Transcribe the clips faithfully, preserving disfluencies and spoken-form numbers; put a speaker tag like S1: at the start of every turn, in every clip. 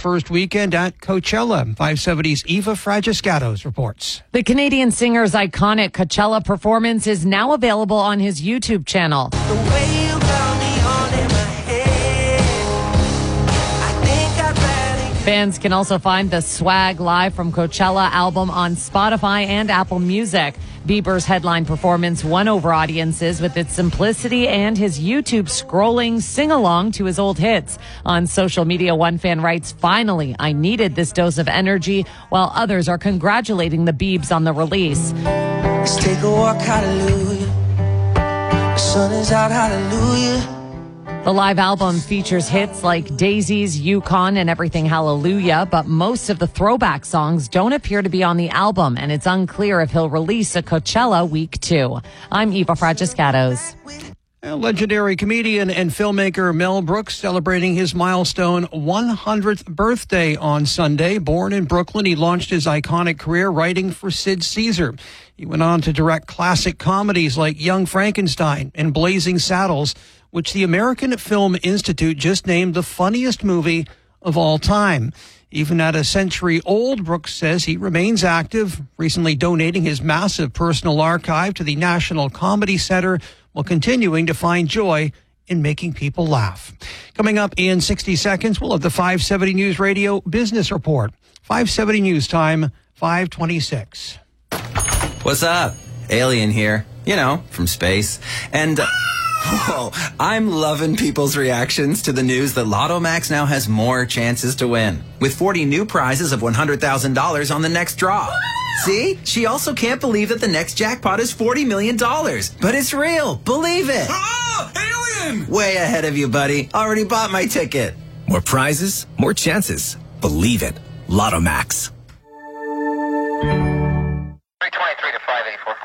S1: first weekend at Coachella. five seventy's Eva Fragiscatos reports.
S2: The Canadian singer's iconic Coachella performance is now available on his YouTube channel.
S3: The way you got me all in my head, I think I'd rather...
S2: Fans can also find the Swag Live from Coachella album on Spotify and Apple Music. Bieber's headline performance won over audiences with its simplicity and his YouTube scrolling sing-along to his old hits. On social media, one fan writes, "Finally, I needed this dose of energy," while others are congratulating the Biebs on the release.
S3: Let's take a walk, hallelujah. The sun is out, hallelujah.
S2: The live album features hits like Daisies, Yukon, and Everything Hallelujah, but most of the throwback songs don't appear to be on the album, and it's unclear if he'll release a Coachella week two. I'm Eva Fragiscatos.
S1: Legendary comedian and filmmaker Mel Brooks celebrating his milestone one hundredth birthday on Sunday. Born in Brooklyn, he launched his iconic career writing for Sid Caesar. He went on to direct classic comedies like Young Frankenstein and Blazing Saddles, which the American Film Institute just named the funniest movie of all time. Even at a century old, Brooks says he remains active, recently donating his massive personal archive to the National Comedy Center while continuing to find joy in making people laugh. Coming up in sixty seconds, we'll have the five seventy News Radio Business Report. five seventy News Time, five twenty-six.
S4: What's up? Alien here. You know, from space. And... Uh, Whoa, I'm loving people's reactions to the news that Lotto Max now has more chances to win, with forty new prizes of one hundred thousand dollars on the next draw. See? She also can't believe that the next jackpot is forty million dollars. But it's real. Believe it.
S5: Ah, alien!
S4: Way ahead of you, buddy. Already bought my ticket.
S5: More prizes, more chances. Believe it. Lotto Max.
S6: three twenty-three to five eighty-four.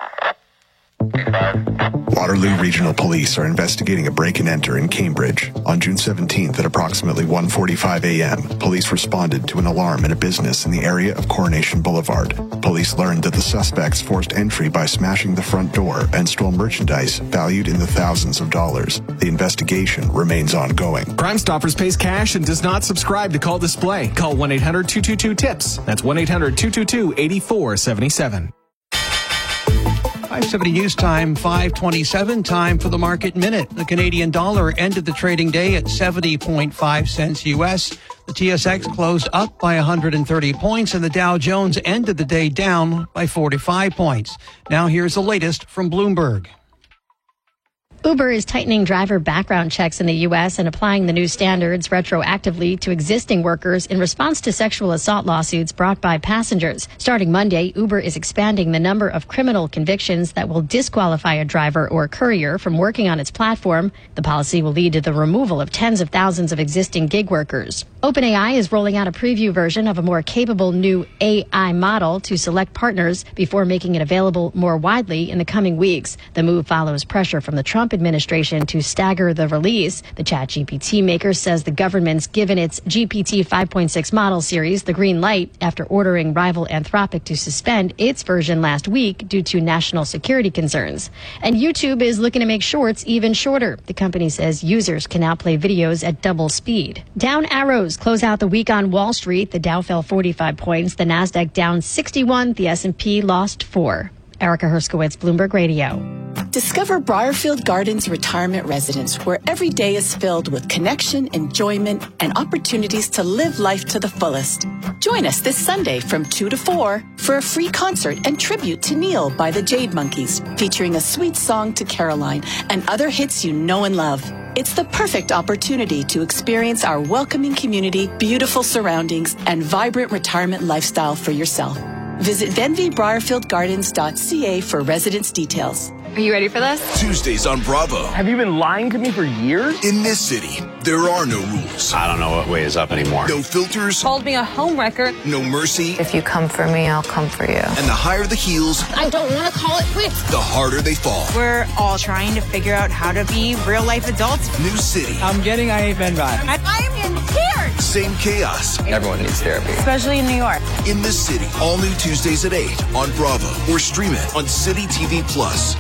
S7: Waterloo Regional Police are investigating a break-and-enter in Cambridge. On June seventeenth at approximately one forty-five a.m., police responded to an alarm in a business in the area of Coronation Boulevard. Police learned that the suspects forced entry by smashing the front door and stole merchandise valued in the thousands of dollars. The investigation remains ongoing.
S8: Crime Stoppers pays cash and does not subscribe to Call Display. Call one eight hundred two two two TIPS. That's one eight hundred two two two eight four seven seven.
S1: five seventy News Time, five twenty-seven, time for the Market Minute. The Canadian dollar ended the trading day at seventy point five cents U S. The T S X closed up by one hundred thirty points, and the Dow Jones ended the day down by forty-five points. Now here's the latest from Bloomberg.
S9: Uber is tightening driver background checks in the U S and applying the new standards retroactively to existing workers in response to sexual assault lawsuits brought by passengers. Starting Monday, Uber is expanding the number of criminal convictions that will disqualify a driver or courier from working on its platform. The policy will lead to the removal of tens of thousands of existing gig workers. OpenAI is rolling out a preview version of a more capable new A I model to select partners before making it available more widely in the coming weeks. The move follows pressure from the Trump administration to stagger the release. The ChatGPT maker says the government's given its G P T five point six model series the green light after ordering rival Anthropic to suspend its version last week due to national security concerns. And YouTube is looking to make shorts even shorter. The company says users can now play videos at double speed. Down arrows close out the week on Wall Street. The Dow fell forty-five points. The Nasdaq down sixty-one. The S and P lost four. Erica Herskowitz, Bloomberg Radio.
S10: Discover Briarfield Gardens Retirement Residence, where every day is filled with connection, enjoyment, and opportunities to live life to the fullest. Join us this Sunday from two to four for a free concert and tribute to Neil by the Jade Monkeys, featuring a sweet song to Caroline and other hits you know and love. It's the perfect opportunity to experience our welcoming community, beautiful surroundings, and vibrant retirement lifestyle for yourself. Visit venvy briarfield gardens dot c a for residence details.
S11: Are you ready for this?
S12: Tuesdays on Bravo.
S13: Have you been lying to me for years?
S12: In this city, there are no rules.
S14: I don't know what way is up anymore.
S12: No filters.
S11: Called me a homewrecker.
S12: No mercy.
S15: If you come for me, I'll come for you.
S12: And the higher the heels,
S11: I don't want to call it quits.
S12: The harder they fall.
S16: We're all trying to figure out how to be real life adults.
S12: New city.
S13: I'm getting I Ain't Been Bad.
S16: I'm in here.
S12: Same chaos.
S14: Everyone needs therapy.
S16: Especially in New York.
S12: In this city. All new Tuesdays at eight on Bravo. Or stream it on City T V Plus.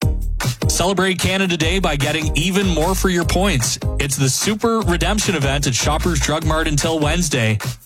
S17: Celebrate Canada Day by getting even more for your points. It's the Super Redemption event at Shoppers Drug Mart until Wednesday.